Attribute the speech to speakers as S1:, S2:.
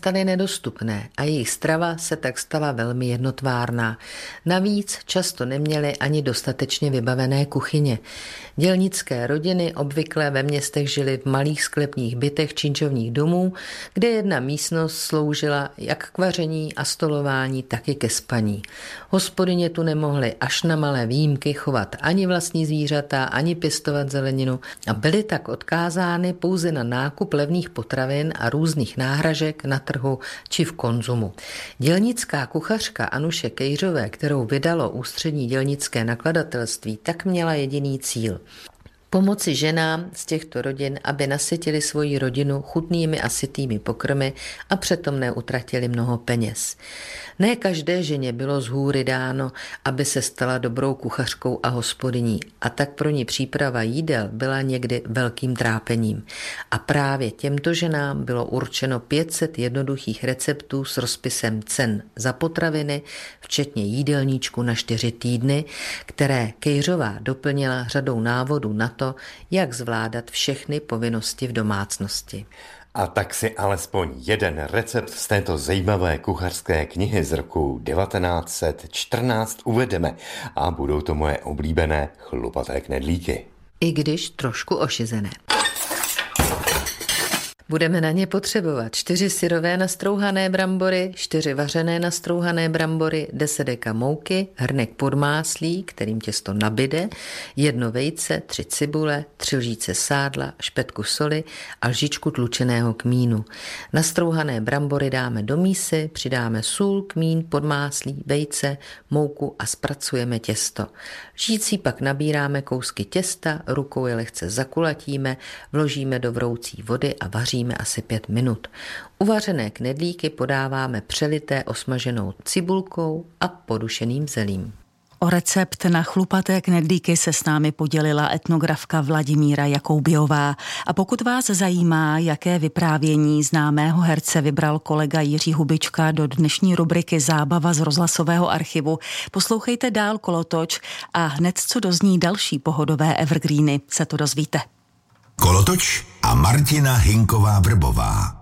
S1: staly nedostupné a jejich strava se tak stala velmi jednotvárná. Navíc často neměly ani dostatečně vybavené kuchyně. Dělnické rodiny obvykle ve městech žily v malých sklepních bytech činčovních domů, kde jedna místnost sloužila jak k vaření a stolování, tak i ke spaní. Hospodyně tu nemohly až na malé výjimky chovat ani vlastní zvířata, ani pěstovat zeleninu a byly tak odkázány pouze na nákup levných potravin a různých náhražek na trhu či v konzumu. Dělnická kuchařka Anuše Kejřové, kterou vydalo Ústřední dělnické nakladatelství, tak měla jediný cíl: pomoci ženám z těchto rodin, aby nasytili svoji rodinu chutnými a sytými pokrmy a přitom neutratili mnoho peněz. Ne každé ženě bylo zhůry dáno, aby se stala dobrou kuchařkou a hospodyní, a tak pro ní příprava jídel byla někdy velkým trápením. A právě těmto ženám bylo určeno 500 jednoduchých receptů s rozpisem cen za potraviny, včetně jídelníčku na 4 týdny, které Kejřová doplnila řadou návodů na to, jak zvládat všechny povinnosti v domácnosti.
S2: A tak si alespoň jeden recept z této zajímavé kuchařské knihy z roku 1914 uvedeme a budou to moje oblíbené chlupaté knedlíky.
S1: I když trošku ošizené. Budeme na ně potřebovat 4 syrové nastrouhané brambory, 4 vařené nastrouhané brambory, 10 deka mouky, hrnek podmáslí, kterým těsto nabyde, 1 vejce, 3 cibule, 3 lžíce sádla, špetku soli a lžičku tlučeného kmínu. Nastrouhané brambory dáme do mísy, přidáme sůl, kmín, podmáslí, vejce, mouku a zpracujeme těsto. Lžící pak nabíráme kousky těsta, rukou je lehce zakulatíme, vložíme do vroucí vody a vaříme asi 5 minut. Uvařené knedlíky podáváme přelité osmaženou cibulkou a podušeným zelím.
S3: O recept na chlupaté knedlíky se s námi podělila etnografka Vladimíra Jakoubiová. A pokud vás zajímá, jaké vyprávění známého herce vybral kolega Jiří Hubička do dnešní rubriky Zábava z rozhlasového archivu, poslouchejte dál Kolotoč a hned co dozní další pohodové evergreeny, se to dozvíte.
S4: Kolotoč a Martina Hinková-Vrbová.